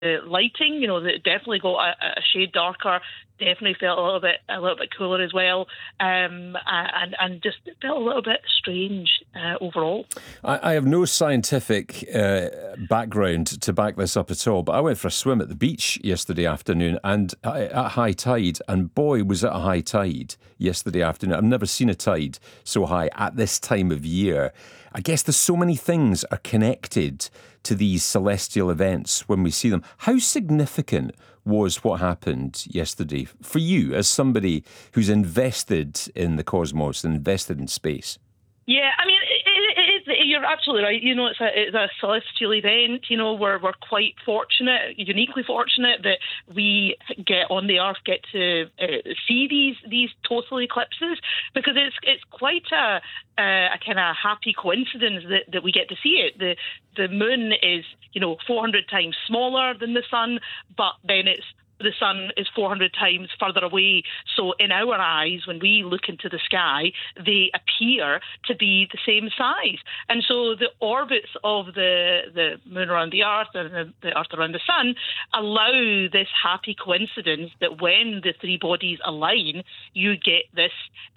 lighting. That definitely got a shade darker. Definitely felt a little bit cooler as well, and just felt a little bit strange overall. I have no scientific background to back this up at all, but I went for a swim at the beach yesterday afternoon and at high tide, and boy, was it a high tide yesterday afternoon. I've never seen a tide so high at this time of year. I guess there's so many things are connected to these celestial events when we see them. How significant was what happened yesterday for you as somebody who's invested in the cosmos and invested in space? Yeah, I mean, you're absolutely right. It's a celestial event. We're quite fortunate, uniquely fortunate, that we on the Earth get to see these total eclipses, because it's quite a kind of happy coincidence that we get to see it. The moon is 400 times smaller than the sun, but then the sun is 400 times further away. So in our eyes, when we look into the sky, they appear to be the same size. And so the orbits of the moon around the Earth and the Earth around the sun allow this happy coincidence that when the three bodies align, you get this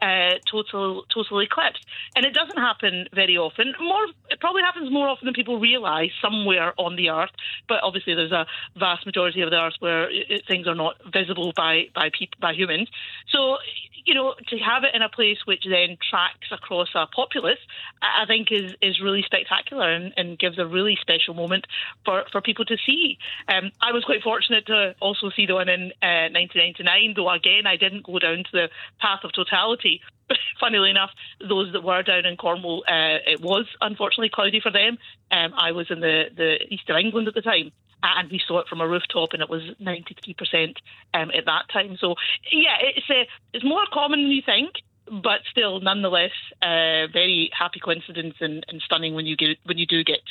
total eclipse. And it doesn't happen very often. It probably happens more often than people realise somewhere on the Earth. But obviously there's a vast majority of the Earth where things are not visible by humans. So, to have it in a place which then tracks across a populace, I think is really spectacular and gives a really special moment for people to see. I was quite fortunate to also see the one in 1999, though again I didn't go down to the path of totality. Funnily enough, those that were down in Cornwall, it was unfortunately cloudy for them. I was in the east of England at the time, and we saw it from a rooftop, and it was 93% at that time. So, yeah, it's more common than you think, but still, nonetheless, very happy coincidence and stunning when you do get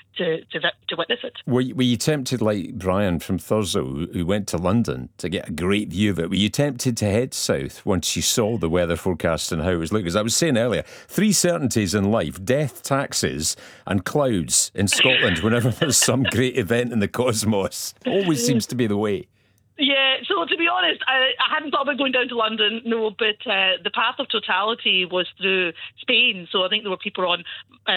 to witness it. Were you tempted, like Brian from Thurso, who went to London to get a great view of it? Were you tempted to head south once you saw the weather forecast and how it was looking? As I was saying earlier, three certainties in life: death, taxes, and clouds in Scotland. Whenever there's some great event in the cosmos, always seems to be the way. Yeah, so to be honest, I hadn't thought about going down to London, no, but the path of totality was through Spain. So I think there were people on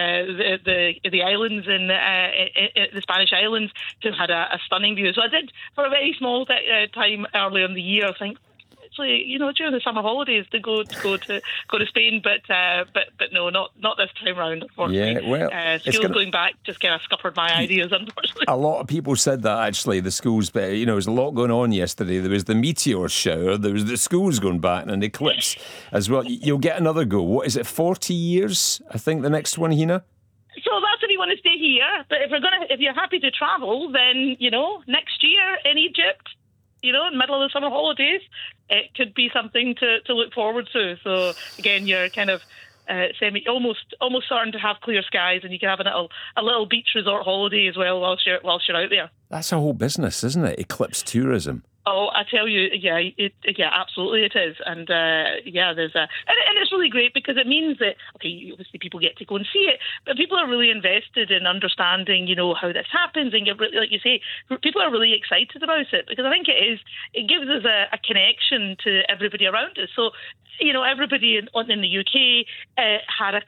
the islands in the Spanish islands who had a stunning view. So I did, for a very small time earlier in the year, I think, during the summer holidays to go to Spain, but no, not this time round, unfortunately. Yeah, well, schools going back just kind of scuppered my ideas, unfortunately. A lot of people said that, actually, the schools, but there was a lot going on yesterday. There was the meteor shower, there was the schools going back, and an eclipse as well. You'll get another go. What is it, 40 years, I think, the next one, Hina? So that's if you want to stay here, but if you're happy to travel, then, next year in Egypt, in the middle of the summer holidays, it could be something to look forward to. So again, you're kind of almost starting to have clear skies, and you can have a little beach resort holiday as well whilst you're out there. That's a whole business, isn't it? Eclipse tourism. Oh, I tell you, yeah, absolutely it is, and there's and it's really great because it means that obviously people get to go and see it, but people are really invested in understanding, how this happens, and like you say, people are really excited about it because I think it gives us a connection to everybody around us. So, everybody in the UK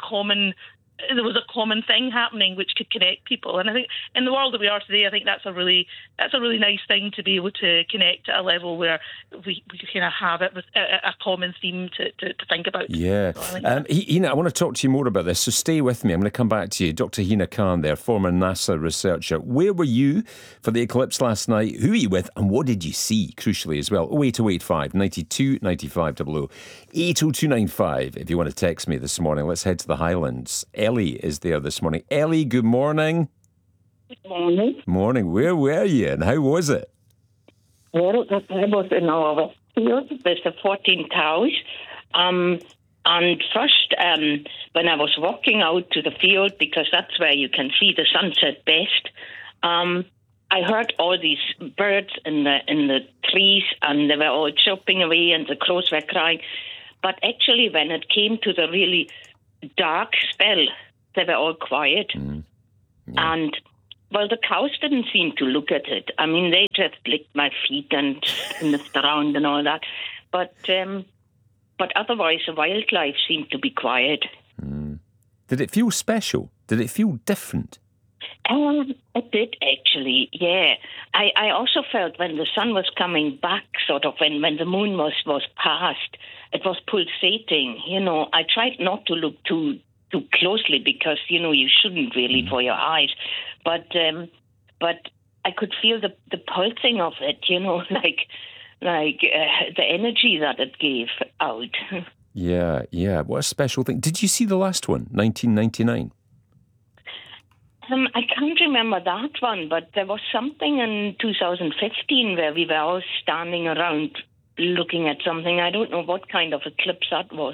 there was a common thing happening which could connect people, and I think in the world that we are today, I think that's a really nice thing to be able to connect at a level where we kind of have a common theme to think about. Yeah, Hina, I want to talk to you more about this, so stay with me. I'm going to come back to you. Dr. Hina Khan there, former NASA researcher. Where were you for the eclipse last night? Who were you with, and what did you see, crucially, as well? 08085 92 95 00. 80295 if you want to text me this morning. Let's head to the Highlands. Ellie is there this morning. Ellie, good morning. Good morning. Morning. Where were you and how was it? Well, I was in our field with the 14 cows. And first, when I was walking out to the field, because that's where you can see the sunset best, I heard all these birds in the trees, and they were all chirping away, and the crows were crying. But actually, when it came to the really dark spell, they were all quiet. Yeah. And Well, the cows didn't seem to look at it. I mean, they just licked my feet and sniffed around and all that. But otherwise, the wildlife seemed to be quiet. Did it feel special? Did it feel different? It did, actually, yeah. I also felt when the sun was coming back, sort of, when the moon was past, it was pulsating, I tried not to look too closely because, you shouldn't really for your eyes. But I could feel the pulsing of it, the energy that it gave out. Yeah. What a special thing. Did you see the last one, 1999? I can't remember that one, but there was something in 2015 where we were all standing around looking at something. I don't know what kind of eclipse that was.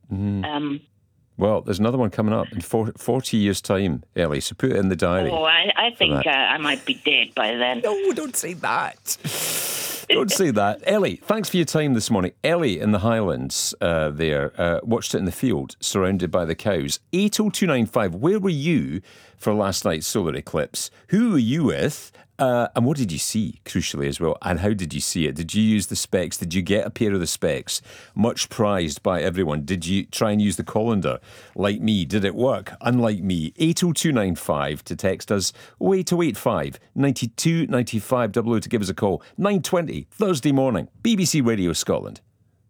Well, there's another one coming up in 40 years' time, Ellie, so put it in the diary. Oh, I think I might be dead by then. No, don't say that. Don't say that. Ellie, thanks for your time this morning. Ellie in the Highlands watched it in the field, surrounded by the cows. 80295, where were you for last night's solar eclipse? Who were you with? And what did you see, crucially, as well? And how did you see it? Did you use the specs? Did you get a pair of the specs? Much prized by everyone. Did you try and use the colander? Like me, did it work? Unlike me, 80295 to text us, 08085 92 95 00 to give us a call. 9:20, Thursday morning, BBC Radio Scotland.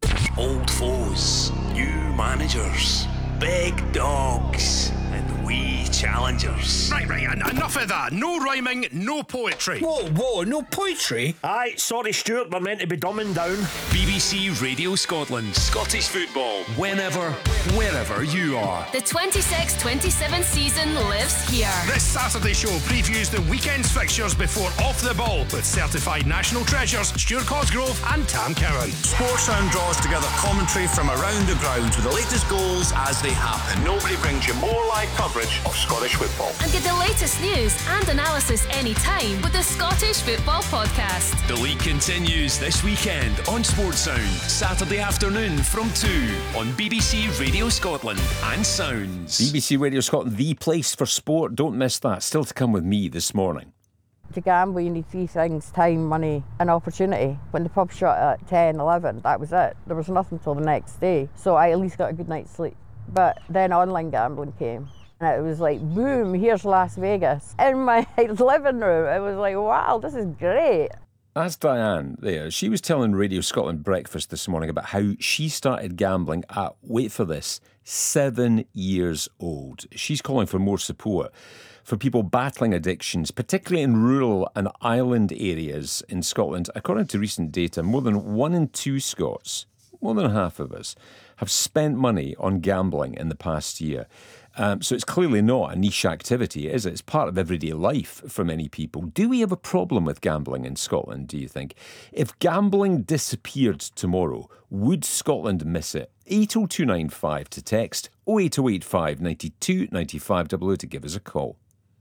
Old foes, new managers, big dogs, and wee challengers. Right, enough of that. No rhyming, no poetry. Whoa, no poetry? Aye, sorry Stuart, we're meant to be dumbing down. BBC Radio Scotland. Scottish football. Whenever, wherever you are. The 26-27 season lives here. This Saturday show previews the weekend's fixtures before Off the Ball with certified national treasures Stuart Cosgrove and Tam Cowan. Sportsound draws together commentary from around the ground with the latest goals as they happen. Nobody brings you more live coverage of Scottish football. And get the latest news and analysis anytime with the Scottish Football Podcast. The league continues this weekend on Sportsound, Saturday afternoon from 2 on BBC Radio Scotland and Sounds. BBC Radio Scotland, the place for sport. Don't miss that. Still to come with me this morning. To gamble, you need three things: time, money and opportunity. When the pub shut at 10, 11, that was it. There was nothing till the next day. So I at least got a good night's sleep. But then online gambling came. And it was like, boom, here's Las Vegas. In my living room, it was like, wow, this is great. That's Diane there. She was telling Radio Scotland Breakfast this morning about how she started gambling at, wait for this, 7 years old. She's calling for more support for people battling addictions, particularly in rural and island areas in Scotland. According to recent data, more than 1 in 2 Scots, more than half of us, have spent money on gambling in the past year. So it's clearly not a niche activity, is it? It's part of everyday life for many people. Do we have a problem with gambling in Scotland, do you think? If gambling disappeared tomorrow, would Scotland miss it? 80295 to text, 08085 92 95 00 to give us a call.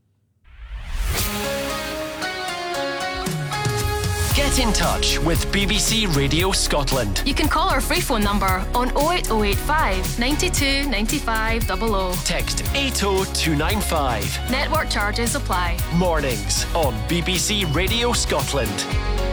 Get in touch with BBC Radio Scotland. You can call our free phone number on 08085 92 95 00. Text 80295. Network charges apply. Mornings on BBC Radio Scotland.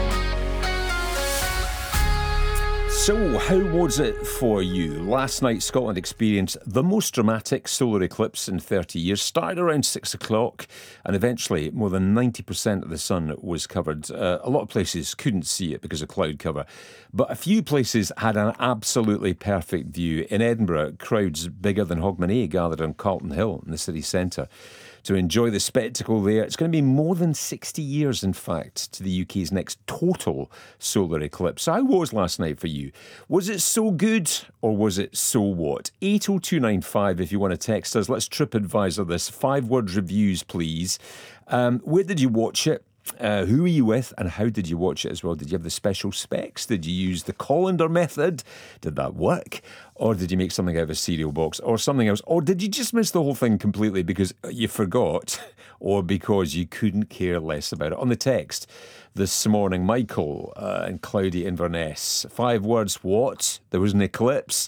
So, how was it for you? Last night, Scotland experienced the most dramatic solar eclipse in 30 years. Started around 6 o'clock, and eventually more than 90% of the sun was covered. A lot of places couldn't see it because of cloud cover, but a few places had an absolutely perfect view. In Edinburgh, crowds bigger than Hogmanay gathered on Carlton Hill in the city centre to enjoy the spectacle there. It's going to be more than 60 years, in fact, to the UK's next total solar eclipse. How was last night for you? Was it so good or was it so what? 80295 if you want to text us. Let's TripAdvisor this. 5-word reviews, please. Where did you watch it? Who were you with and how did you watch it as well? Did you have the special specs? Did you use the colander method? Did that work? Or did you make something out of a cereal box or something else? Or did you just miss the whole thing completely because you forgot or because you couldn't care less about it? On the text this morning, Michael and cloudy Inverness. 5 words, what? There was an eclipse.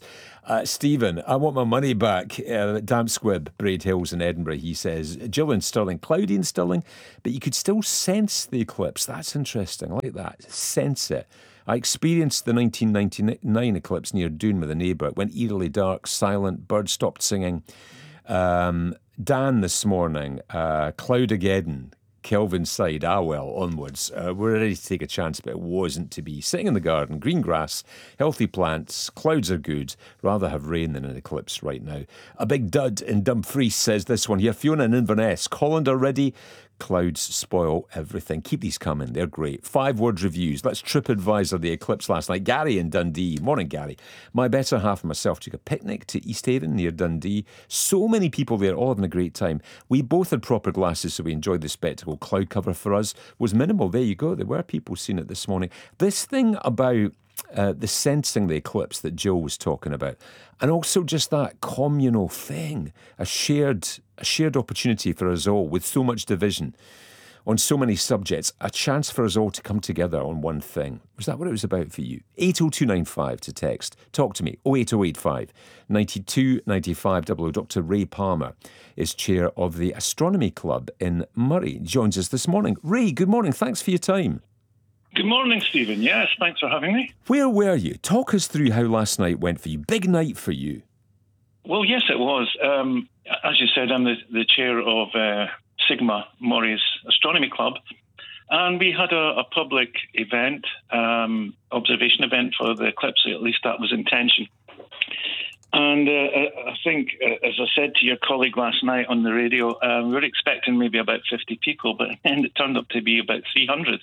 Stephen, I want my money back. Damp Squib, Braid Hills in Edinburgh, he says. Jill in Stirling, cloudy in Stirling, but you could still sense the eclipse. That's interesting. I like that. Sense it. I experienced the 1999 eclipse near Doon with a neighbour. It went eerily dark, silent, birds stopped singing. Dan this morning, Cloudageddon, Kelvin side, onwards. We're ready to take a chance, but it wasn't to be. Sitting in the garden, green grass, healthy plants, clouds are good. Rather have rain than an eclipse right now. A big dud in Dumfries says this one here. Fiona in Inverness, Colander ready. Clouds spoil everything. Keep these coming. They're great. 5-word reviews. Let's TripAdvisor the eclipse last night. Gary in Dundee. Morning, Gary. My better half and myself took a picnic to East Haven near Dundee. So many people there, all having a great time. We both had proper glasses, so we enjoyed the spectacle. Cloud cover for us was minimal. There you go. There were people seeing it this morning. This thing about the sensing the eclipse that Joe was talking about, and also just that communal thing, a shared opportunity for us all with so much division on so many subjects, a chance for us all to come together on one thing. Was that what it was about for you? 80295 to text. Talk to me. 08085 92 95 00. Dr. Ray Palmer is chair of the Astronomy Club in Murray. Joins us this morning. Ray, good morning. Thanks for your time. Good morning, Stephen. Yes, thanks for having me. Where were you? Talk us through how last night went for you. Big night for you. Well, yes, it was. As you said, I'm the chair of Sigma Murray's Astronomy Club, and we had a public event, observation event for the eclipse. At least that was intention. And I think, as I said to your colleague last night on the radio, we were expecting maybe about 50 people, but and it turned up to be about 300.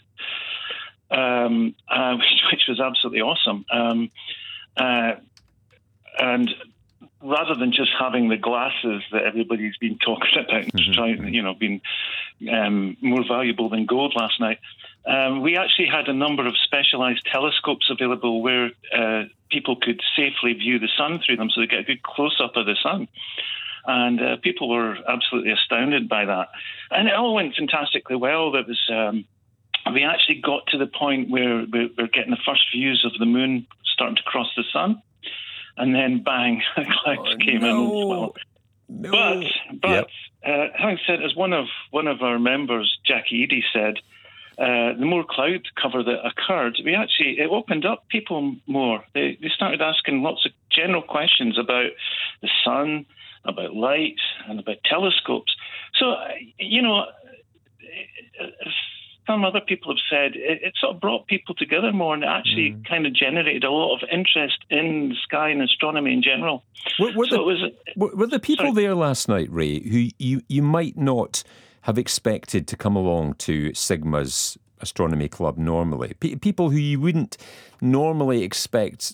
Which was absolutely awesome. And rather than just having the glasses that everybody's been talking about, being more valuable than gold last night, we actually had a number of specialised telescopes available where people could safely view the sun through them, so they get a good close-up of the sun. And people were absolutely astounded by that. And it all went fantastically well. There was... we actually got to the point where we're getting the first views of the moon starting to cross the sun, and then bang, the clouds came in as well. No. But having said, as one of our members, Jackie Eady, said, the more cloud cover that occurred, it opened up people more. They started asking lots of general questions about the sun, about light, and about telescopes. So, some other people have said it sort of brought people together more, and it actually kind of generated a lot of interest in the sky and astronomy in general. Were the people there last night, Ray, who you might not have expected to come along to Sigma's Astronomy Club normally? People who you wouldn't normally expect